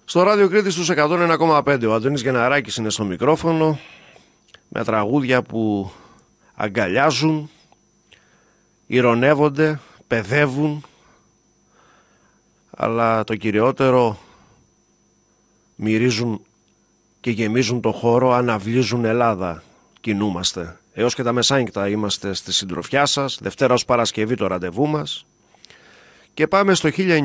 Στο Ράδιο Κρήτης στους 101,5 ο Αντώνης Γεναράκης είναι στο μικρόφωνο, με τραγούδια που αγκαλιάζουν, ηρωνεύονται, παιδεύουν, αλλά το κυριότερο, μυρίζουν και γεμίζουν το χώρο, αναβλύζουν Ελλάδα. Κινούμαστε έως και τα μεσάνυχτα, είμαστε στη συντροφιά σας, Δευτέρα ως Παρασκευή το ραντεβού μας, και πάμε στο